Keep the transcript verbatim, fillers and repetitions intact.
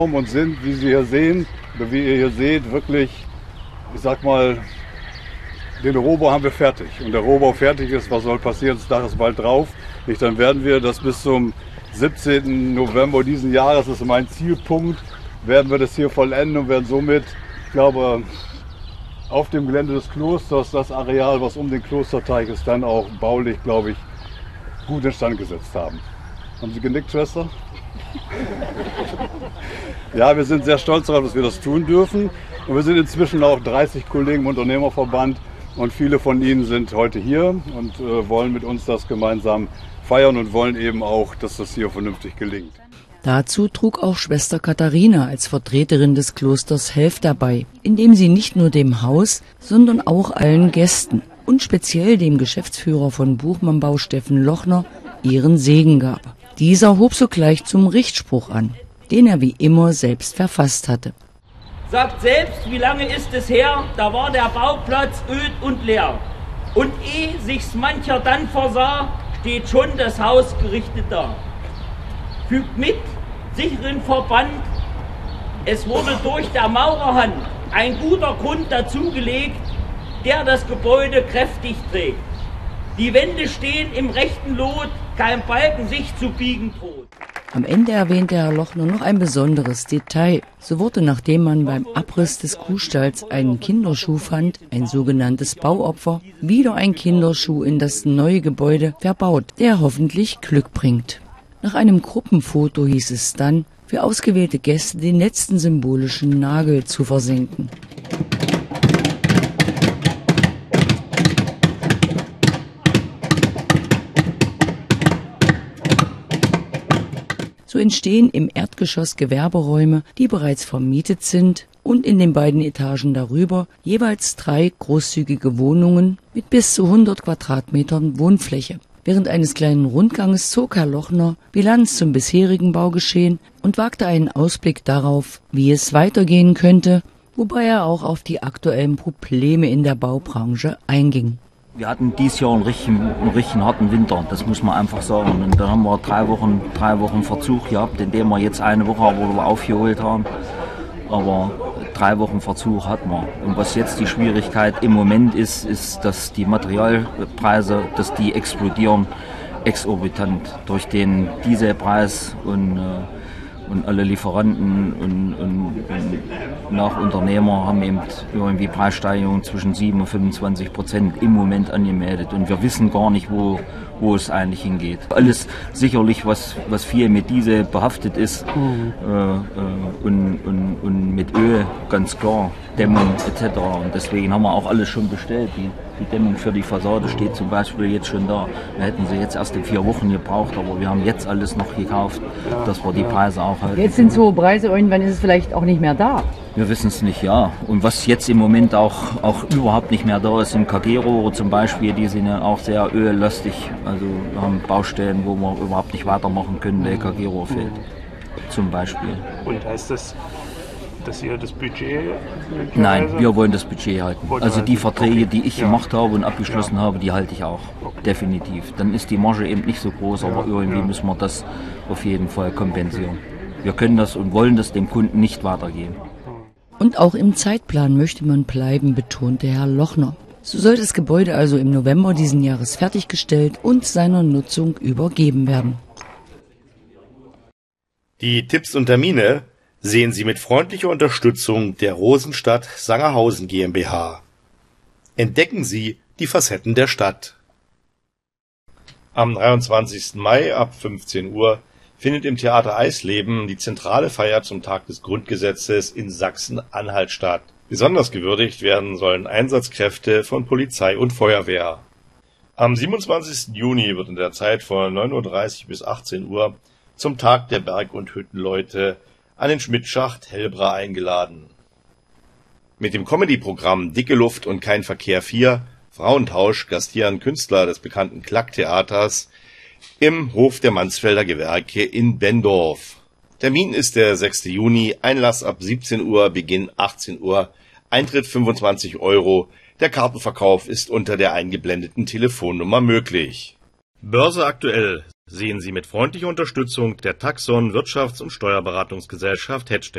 Und sind, wie Sie hier sehen, oder wie ihr hier seht, wirklich, ich sag mal, den Rohbau haben wir fertig. Und der Rohbau fertig ist, was soll passieren? Das Dach ist bald drauf. Nicht, dann werden wir das bis zum siebzehnten November diesen Jahres, das ist mein Zielpunkt, werden wir das hier vollenden und werden somit, ich glaube, auf dem Gelände des Klosters, das Areal, was um den Klosterteich ist, dann auch baulich, glaube ich, gut instand gesetzt haben. Haben Sie genickt, Schwester? Ja, wir sind sehr stolz darauf, dass wir das tun dürfen. Und wir sind inzwischen auch dreißig Kollegen im Unternehmerverband und viele von ihnen sind heute hier und äh, wollen mit uns das gemeinsam feiern und wollen eben auch, dass das hier vernünftig gelingt. Dazu trug auch Schwester Katharina als Vertreterin des Klosters Helfter bei, indem sie nicht nur dem Haus, sondern auch allen Gästen und speziell dem Geschäftsführer von Buchmann-Bau Steffen Lochner ihren Segen gab. Dieser hob sogleich zum Richtspruch an, den er wie immer selbst verfasst hatte. Sagt selbst, wie lange ist es her, da war der Bauplatz öd und leer. Und ehe sich's mancher dann versah, steht schon das Haus gerichtet da. Fügt mit, sicheren Verband, es wurde durch der Maurerhand ein guter Grund dazugelegt, der das Gebäude kräftig trägt. Die Wände stehen im rechten Lot, kein Balken sich zu biegen droht. Am Ende erwähnte Herr Lochner noch ein besonderes Detail. So wurde, nachdem man beim Abriss des Kuhstalls einen Kinderschuh fand, ein sogenanntes Bauopfer, wieder ein Kinderschuh in das neue Gebäude verbaut, der hoffentlich Glück bringt. Nach einem Gruppenfoto hieß es dann, für ausgewählte Gäste den letzten symbolischen Nagel zu versenken. So entstehen im Erdgeschoss Gewerberäume, die bereits vermietet sind, und in den beiden Etagen darüber jeweils drei großzügige Wohnungen mit bis zu hundert Quadratmetern Wohnfläche. Während eines kleinen Rundganges zog Herr Lochner Bilanz zum bisherigen Baugeschehen und wagte einen Ausblick darauf, wie es weitergehen könnte, wobei er auch auf die aktuellen Probleme in der Baubranche einging. Wir hatten dieses Jahr einen richtigen, einen richtigen harten Winter, das muss man einfach sagen. Und dann haben wir drei Wochen, drei Wochen Verzug gehabt, indem wir jetzt eine Woche aber aufgeholt haben. Aber drei Wochen Verzug hatten wir. Und was jetzt die Schwierigkeit im Moment ist, ist, dass die Materialpreise, dass die explodieren, exorbitant durch den Dieselpreis und äh, Und alle Lieferanten und, und, und Nachunternehmer haben eben irgendwie Preissteigerungen zwischen sieben und fünfundzwanzig Prozent im Moment angemeldet. Und wir wissen gar nicht, wo, wo es eigentlich hingeht. Alles sicherlich, was, was viel mit Diesel behaftet ist mhm. äh, äh, und, und, und mit Öl, ganz klar, Dämmung et cetera. Und deswegen haben wir auch alles schon bestellt. Die, die Dämmung für die Fassade steht zum Beispiel jetzt schon da. Wir hätten sie jetzt erst in vier Wochen gebraucht, aber wir haben jetzt alles noch gekauft, dass wir die Preise auch halten. Jetzt sind so Preise, irgendwann ist es vielleicht auch nicht mehr da. Wir wissen es nicht, ja. Und was jetzt im Moment auch, auch überhaupt nicht mehr da ist, sind K G-Rohre zum Beispiel, die sind ja auch sehr öllastig. Also wir haben Baustellen, wo wir überhaupt nicht weitermachen können, der K G-Rohr fehlt. Zum Beispiel. Und heißt das, dass ihr das Budget... Nein, wir wollen das Budget halten. Also die Verträge, die ich gemacht habe und abgeschlossen habe, die halte ich auch. Definitiv. Dann ist die Marge eben nicht so groß, aber irgendwie müssen wir das auf jeden Fall kompensieren. Wir können das und wollen das dem Kunden nicht weitergeben. Und auch im Zeitplan möchte man bleiben, betonte Herr Lochner. So soll das Gebäude also im November diesen Jahres fertiggestellt und seiner Nutzung übergeben werden. Die Tipps und Termine sehen Sie mit freundlicher Unterstützung der Rosenstadt Sangerhausen GmbH. Entdecken Sie die Facetten der Stadt. Am dreiundzwanzigsten Mai ab fünfzehn Uhr findet im Theater Eisleben die zentrale Feier zum Tag des Grundgesetzes in Sachsen-Anhalt statt. Besonders gewürdigt werden sollen Einsatzkräfte von Polizei und Feuerwehr. Am siebenundzwanzigsten Juni wird in der Zeit von neun Uhr dreißig bis achtzehn Uhr zum Tag der Berg- und Hüttenleute an den Schmidtschacht Hellbra eingeladen. Mit dem Comedy-Programm Dicke Luft und kein Verkehr vier, Frauentausch, gastieren Künstler des bekannten Klack-Theaters im Hof der Mansfelder Gewerke in Benndorf. Termin ist der sechste Juni, Einlass ab siebzehn Uhr, Beginn achtzehn Uhr, Eintritt fünfundzwanzig Euro, der Kartenverkauf ist unter der eingeblendeten Telefonnummer möglich. Börse aktuell sehen Sie mit freundlicher Unterstützung der Taxon Wirtschafts- und Steuerberatungsgesellschaft Hedstedt.